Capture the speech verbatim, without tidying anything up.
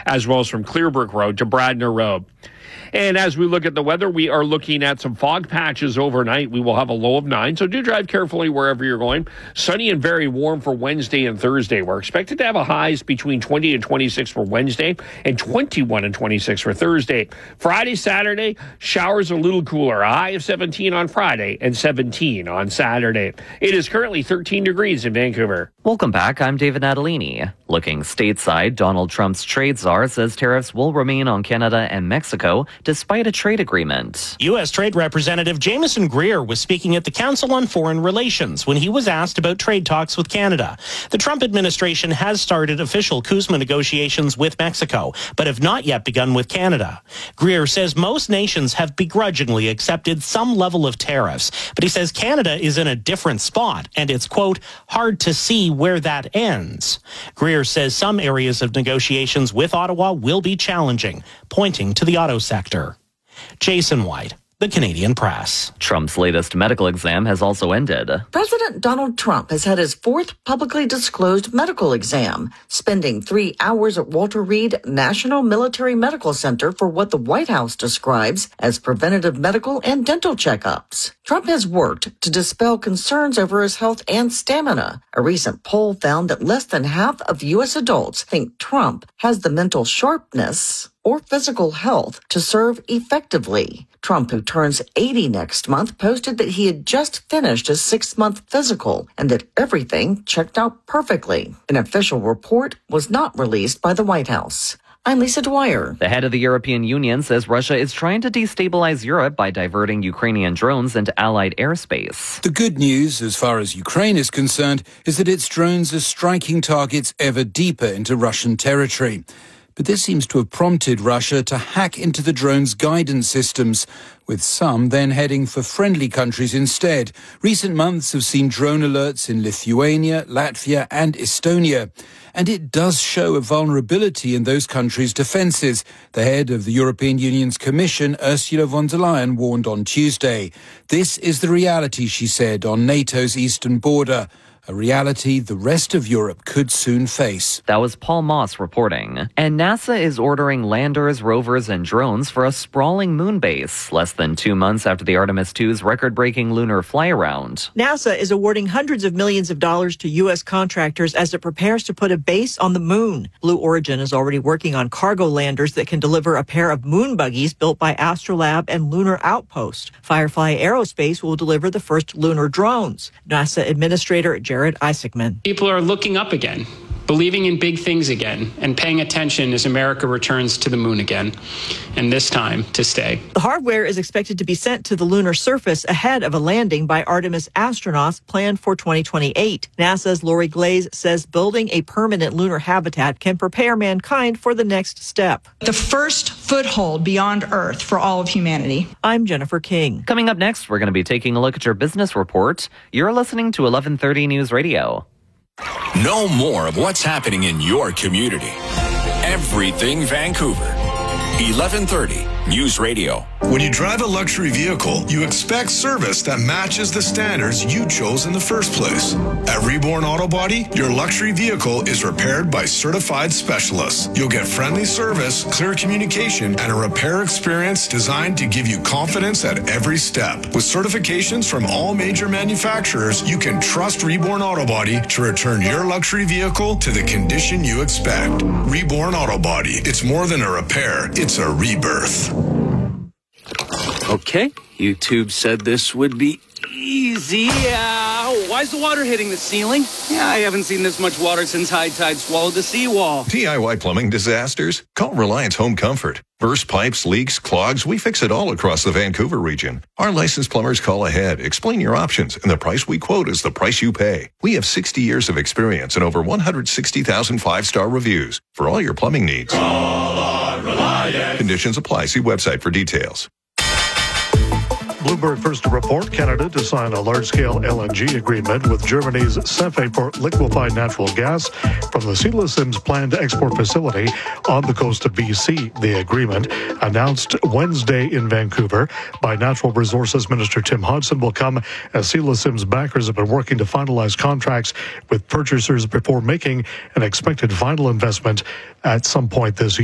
as well as from Clearbrook Road to Bradner Road. And as we look at the weather, we are looking at some fog patches overnight. We will have a low of nine, so do drive carefully wherever you're going. Sunny and very warm for Wednesday and Thursday. We're expected to have a highs between twenty and twenty-six for Wednesday and twenty-one and twenty-six for Thursday. Friday, Saturday, showers a little cooler. A high of seventeen on Friday and seventeen on Saturday. It is currently thirteen degrees in Vancouver. Welcome back. I'm David Natalini. Looking stateside, Donald Trump's trade czar says tariffs will remain on Canada and Mexico despite a trade agreement. U S. Trade Representative Jameson Greer was speaking at the Council on Foreign Relations when he was asked about trade talks with Canada. The Trump administration has started official CUSMA negotiations with Mexico, but have not yet begun with Canada. Greer says most nations have begrudgingly accepted some level of tariffs, but he says Canada is in a different spot, and it's, quote, hard to see where that ends. Greer says some areas of negotiations with Ottawa will be challenging, pointing to the auto sector. Jason White, The Canadian Press. Trump's latest medical exam has also ended. President Donald Trump has had his fourth publicly disclosed medical exam, spending three hours at Walter Reed National Military Medical Center for what the White House describes as preventative medical and dental checkups. Trump has worked to dispel concerns over his health and stamina. A recent poll found that less than half of U S adults think Trump has the mental sharpness or physical health to serve effectively. Trump, who turns eighty next month, posted that he had just finished his six-month physical and that everything checked out perfectly. An official report was not released by the White House. I'm Lisa Dwyer. The head of the European Union says Russia is trying to destabilize Europe by diverting Ukrainian drones into Allied airspace. The good news, as far as Ukraine is concerned, is that its drones are striking targets ever deeper into Russian territory. But this seems to have prompted Russia to hack into the drone's guidance systems, with some then heading for friendly countries instead. Recent months have seen drone alerts in Lithuania, Latvia and Estonia. And it does show a vulnerability in those countries' defences. The head of the European Union's Commission, Ursula von der Leyen, warned on Tuesday. This is the reality, she said, on NATO's eastern border. A reality the rest of Europe could soon face. That was Paul Moss reporting. And NASA is ordering landers, rovers, and drones for a sprawling moon base, less than two months after the Artemis two's record-breaking lunar fly-around. NASA is awarding hundreds of millions of dollars to U S contractors as it prepares to put a base on the moon. Blue Origin is already working on cargo landers that can deliver a pair of moon buggies built by Astrolab and Lunar Outpost. Firefly Aerospace will deliver the first lunar drones. NASA Administrator Jared Isaacman. People are looking up again, believing in big things again, and paying attention as America returns to the moon again, and this time to stay. The hardware is expected to be sent to the lunar surface ahead of a landing by Artemis astronauts planned for twenty twenty-eight. NASA's Lori Glaze says building a permanent lunar habitat can prepare mankind for the next step. The first foothold beyond Earth for all of humanity. I'm Jennifer King. Coming up next, we're going to be taking a look at your business report. You're listening to eleven thirty News Radio. Know more of what's happening in your community. Everything Vancouver. eleven thirty News Radio. When you drive a luxury vehicle, you expect service that matches the standards you chose in the first place. At Reborn Auto Body, your luxury vehicle is repaired by certified specialists. You'll get friendly service, clear communication, and a repair experience designed to give you confidence at every step. With certifications from all major manufacturers, you can trust Reborn Auto Body to return your luxury vehicle to the condition you expect. Reborn Auto Body. It's more than a repair, it's a rebirth. Okay, YouTube said this would be easy. Uh, why is the water hitting the ceiling? Yeah, I haven't seen this much water since high tide swallowed the seawall. D I Y plumbing disasters? Call Reliance Home Comfort. Burst pipes, leaks, clogs, we fix it all across the Vancouver region. Our licensed plumbers call ahead, explain your options, and the price we quote is the price you pay. We have sixty years of experience and over one hundred sixty thousand five-star reviews for all your plumbing needs. Call on Reliance. Conditions apply. See website for details. Bloomberg first to report Canada to sign a large-scale L N G agreement with Germany's Cefe for liquefied natural gas from the Sila Sims planned export facility on the coast of B C. The agreement, announced Wednesday in Vancouver by Natural Resources Minister Tim Hodson, will come as Sila Sims backers have been working to finalize contracts with purchasers before making an expected final investment at some point this year.